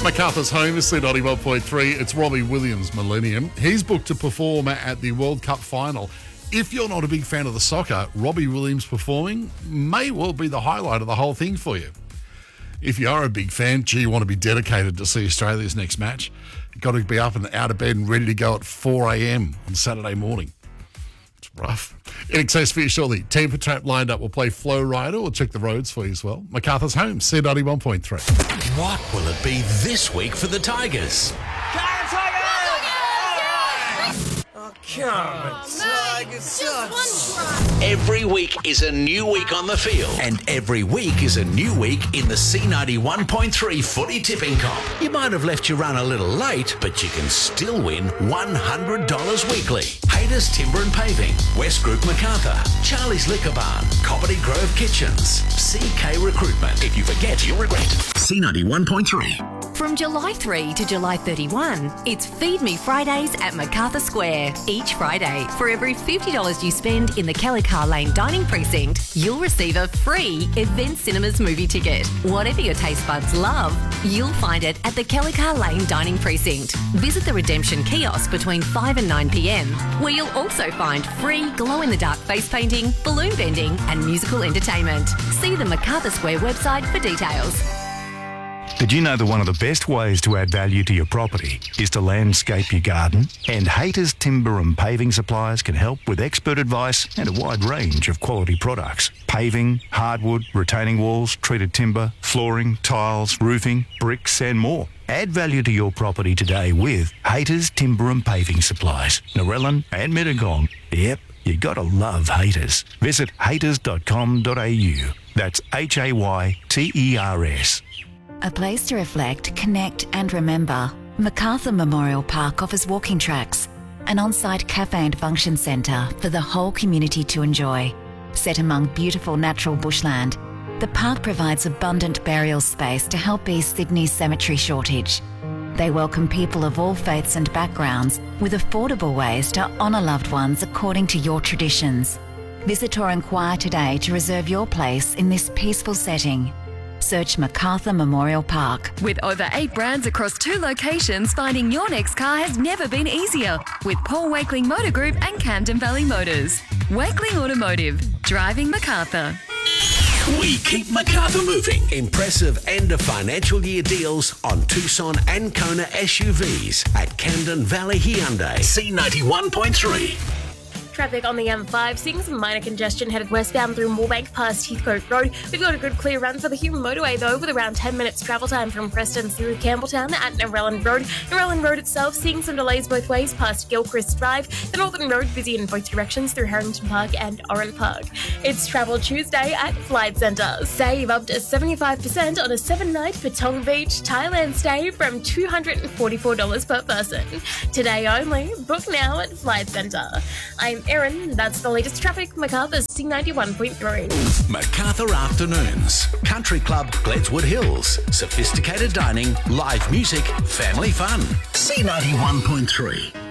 MacArthur's Home is C91.3. It's Robbie Williams Millennium. He's booked to perform at the World Cup final. If you're not a big fan of the soccer, Robbie Williams performing may well be the highlight of the whole thing for you. If you are a big fan, you want to be dedicated to see Australia's next match, you've got to be up and out of bed and ready to go at 4 a.m. on Saturday morning. It's rough. In excess for you shortly. Temper Trap lined up will play Flow Rider. We'll check the roads for you as well. MacArthur's Home, C91.3. What will it be this week for the Tigers? Every week is a new week on the field, and every week is a new week in the C91.3 footy tipping comp. You might have left your run a little late, but you can still win $100 weekly. Haters Timber and Paving, West Group MacArthur, Charlie's Liquor Barn, Comedy Grove Kitchens, CK Recruitment. If you forget, you'll regret. C91.3. From July 3 to July 31, it's Feed Me Fridays at MacArthur Square. Each Friday, for every $50 you spend in the Kellycar Lane Dining Precinct, you'll receive a free Event Cinemas movie ticket. Whatever your taste buds love, you'll find it at the Kellycar Lane Dining Precinct. Visit the redemption kiosk between 5 and 9 p.m, where you'll also find free glow-in-the-dark face painting, balloon bending and musical entertainment. See the MacArthur Square website for details. Did you know that one of the best ways to add value to your property is to landscape your garden? And Haters Timber and Paving Suppliers can help with expert advice and a wide range of quality products. Paving, hardwood, retaining walls, treated timber, flooring, tiles, roofing, bricks and more. Add value to your property today with Haters Timber and Paving Supplies, Narellan and Mittagong. Yep, you gotta love Haters. Visit haters.com.au. That's HAYTERS. A place to reflect, connect and remember. MacArthur Memorial Park offers walking tracks, an on-site cafe and function centre for the whole community to enjoy. Set among beautiful natural bushland, the park provides abundant burial space to help ease Sydney's cemetery shortage. They welcome people of all faiths and backgrounds with affordable ways to honour loved ones according to your traditions. Visit or inquire today to reserve your place in this peaceful setting. Search MacArthur Memorial Park. With over 8 brands across 2 locations, finding your next car has never been easier. With Paul Wakeling Motor Group and Camden Valley Motors. Wakeling Automotive. Driving MacArthur. We keep MacArthur moving. Impressive end of financial year deals on Tucson and Kona SUVs at Camden Valley Hyundai. C91.3. Traffic on the M5, seeing some minor congestion headed westbound through Moorebank past Heathcote Road. We've got a good clear run for the Hume Motorway though, with around 10 minutes travel time from Preston through Campbelltown at Narellan Road. Narellan Road itself seeing some delays both ways past Gilchrist Drive. The Northern Road busy in both directions through Harrington Park and Oran Park. It's Travel Tuesday at Flight Centre. Save up to 75% on a 7-night Patong Beach, Thailand stay from $244 per person. Today only. Book now at Flight Centre. I'm Erin, that's the latest traffic. MacArthur's C91.3. MacArthur Afternoons. Country Club, Gledswood Hills. Sophisticated dining, live music, family fun. C91.3.